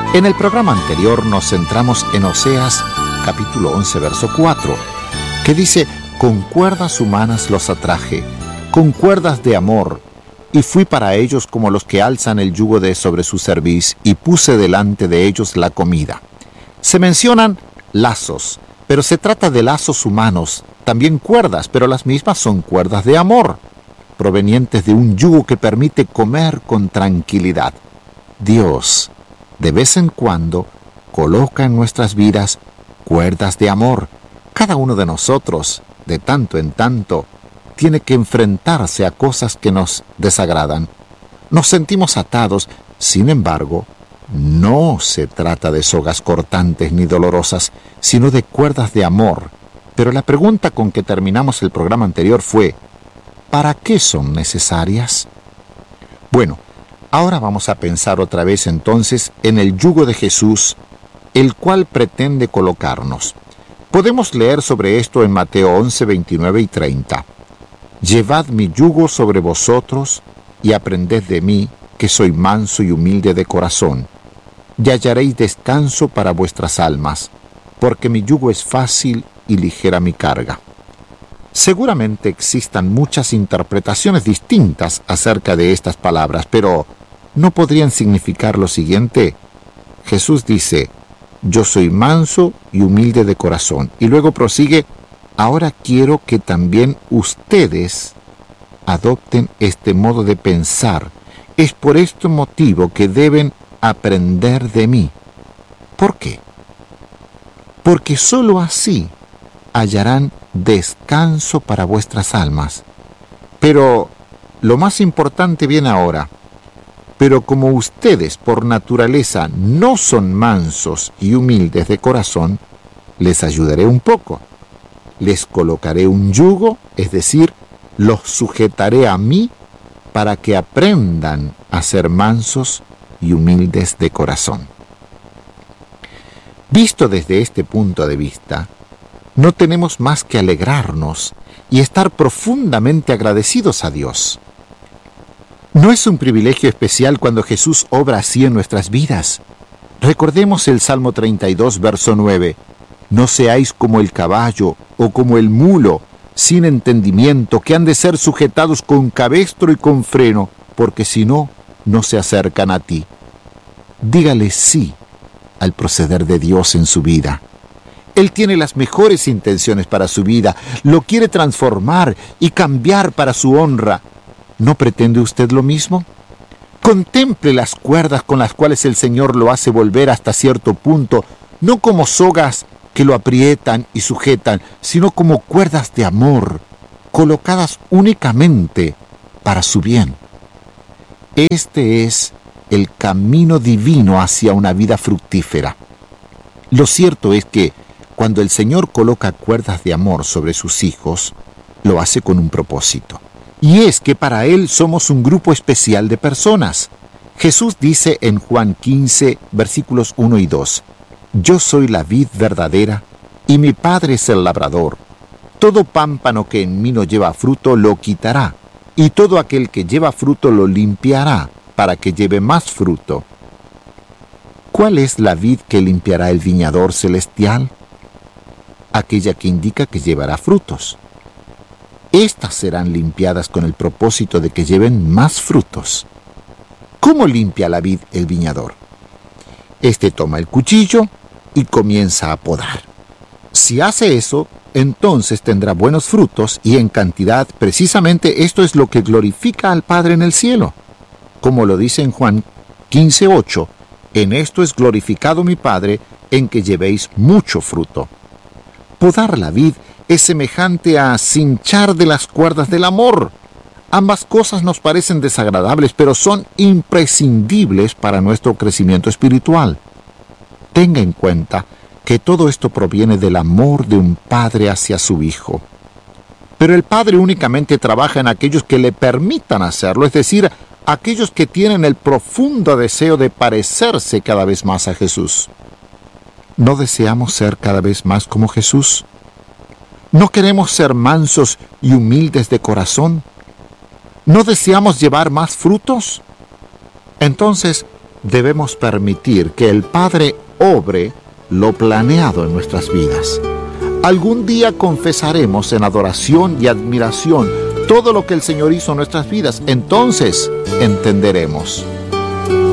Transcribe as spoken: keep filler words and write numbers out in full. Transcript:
En el programa anterior nos centramos en Oseas capítulo once, verso cuatro, que dice: con cuerdas humanas los atraje, con cuerdas de amor, y fui para ellos como los que alzan el yugo de sobre su cerviz, y puse delante de ellos la comida. Se mencionan lazos, pero se trata de lazos humanos, también cuerdas, pero las mismas son cuerdas de amor, provenientes de un yugo que permite comer con tranquilidad. Dios, de vez en cuando, coloca en nuestras vidas cuerdas de amor. Cada uno de nosotros, de tanto en tanto, tiene que enfrentarse a cosas que nos desagradan. Nos sentimos atados, sin embargo, no se trata de sogas cortantes ni dolorosas, sino de cuerdas de amor. Pero la pregunta con que terminamos el programa anterior fue: ¿para qué son necesarias? Bueno, ahora vamos a pensar otra vez entonces en el yugo de Jesús, el cual pretende colocarnos. Podemos leer sobre esto en Mateo once, veintinueve y treinta. Llevad mi yugo sobre vosotros y aprended de mí, que soy manso y humilde de corazón, y hallaréis descanso para vuestras almas, porque mi yugo es fácil y ligera mi carga. Seguramente existan muchas interpretaciones distintas acerca de estas palabras, pero ¿no podrían significar lo siguiente? Jesús dice: yo soy manso y humilde de corazón. Y luego prosigue: ahora quiero que también ustedes adopten este modo de pensar. Es por este motivo que deben aprender de mí. ¿Por qué? Porque sólo así hallarán descanso para vuestras almas. Pero lo más importante viene ahora. Pero como ustedes por naturaleza no son mansos y humildes de corazón, les ayudaré un poco. Les colocaré un yugo, es decir, los sujetaré a mí para que aprendan a ser mansos y humildes de corazón. Visto desde este punto de vista, no tenemos más que alegrarnos y estar profundamente agradecidos a Dios. ¿No es un privilegio especial cuando Jesús obra así en nuestras vidas? Recordemos el Salmo treinta y dos, verso nueve. No seáis como el caballo o como el mulo, sin entendimiento, que han de ser sujetados con cabestro y con freno, porque si no, no se acercan a ti. Dígale sí al proceder de Dios en su vida. Él tiene las mejores intenciones para su vida, lo quiere transformar y cambiar para su honra. ¿No pretende usted lo mismo? Contemple las cuerdas con las cuales el Señor lo hace volver hasta cierto punto, no como sogas que lo aprietan y sujetan, sino como cuerdas de amor, colocadas únicamente para su bien. Este es el camino divino hacia una vida fructífera. Lo cierto es que cuando el Señor coloca cuerdas de amor sobre sus hijos, lo hace con un propósito. Y es que para Él somos un grupo especial de personas. Jesús dice en Juan quince, versículos uno y dos, yo soy la vid verdadera, y mi Padre es el labrador. Todo pámpano que en mí no lleva fruto lo quitará, y todo aquel que lleva fruto lo limpiará, para que lleve más fruto. ¿Cuál es la vid que limpiará el viñador celestial? Aquella que indica que llevará frutos. Estas serán limpiadas con el propósito de que lleven más frutos. ¿Cómo limpia la vid el viñador? Este toma el cuchillo y comienza a podar. Si hace eso, entonces tendrá buenos frutos y en cantidad. Precisamente esto es lo que glorifica al Padre en el cielo. Como lo dice en Juan quince, ocho, en esto es glorificado mi Padre, en que llevéis mucho fruto. Podar la vid es semejante a cinchar de las cuerdas del amor. Ambas cosas nos parecen desagradables, pero son imprescindibles para nuestro crecimiento espiritual. Tenga en cuenta que todo esto proviene del amor de un padre hacia su hijo. Pero el Padre únicamente trabaja en aquellos que le permitan hacerlo, es decir, aquellos que tienen el profundo deseo de parecerse cada vez más a Jesús. ¿No deseamos ser cada vez más como Jesús? ¿No queremos ser mansos y humildes de corazón? ¿No deseamos llevar más frutos? Entonces, debemos permitir que el Padre obre lo planeado en nuestras vidas. Algún día confesaremos en adoración y admiración todo lo que el Señor hizo en nuestras vidas. Entonces entenderemos.